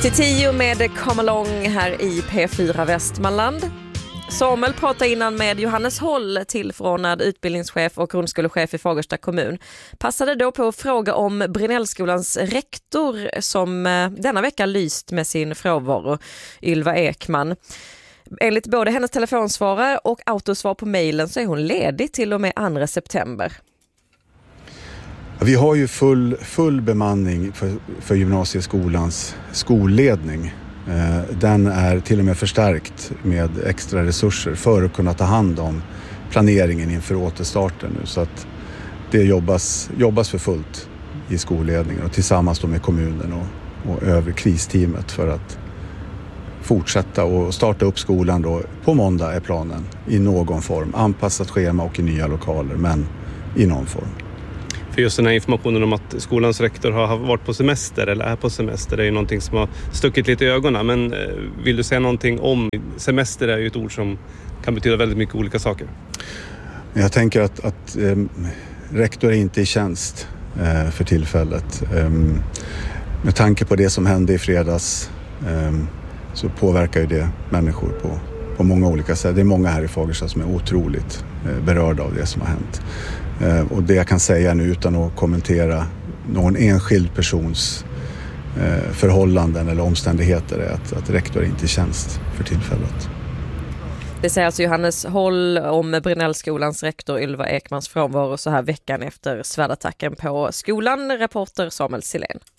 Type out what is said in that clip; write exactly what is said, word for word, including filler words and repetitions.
Till tio med Come Along här i P fyra Västmanland. Samuel pratar innan med Johannes Håll, tillförordnad utbildningschef och grundskolechef i Fagersta kommun. Passade då på att fråga om Brinellskolans rektor som denna vecka lyst med sin frånvaro, Ylva Ekman. Enligt både hennes telefonsvarare och autosvar på mejlen så är hon ledig till och med andra september. Vi har ju full, full bemanning för, för gymnasieskolans skolledning. Den är till och med förstärkt med extra resurser för att kunna ta hand om planeringen inför återstarten nu. Så att det jobbas, jobbas för fullt i skolledningen och tillsammans då med kommunen och, och över kristeamet för att fortsätta och starta upp skolan då. På måndag är planen i någon form. Anpassat schema och i nya lokaler, men i någon form. För just den här informationen om att skolans rektor har varit på semester eller är på semester, det är ju någonting som har stuckit lite i ögonen. Men vill du säga någonting om semester? Är ju ett ord som kan betyda väldigt mycket olika saker. Jag tänker att, att eh, rektor är inte i tjänst eh, för tillfället. Eh, med tanke på det som hände i fredags eh, så påverkar ju det människor på, på många olika sätt. Det är många här i Fagersta som är otroligt eh, berörda av det som har hänt. Eh, och det jag kan säga nu utan att kommentera någon enskild persons eh, förhållanden eller omständigheter är att, att rektor är inte i tjänst för tillfället. Det säger alltså Johannes Håll om Brinellskolans rektor Ylva Ekmans frånvaro så här veckan efter svärdattacken på skolan. Reporter Samuel Silén.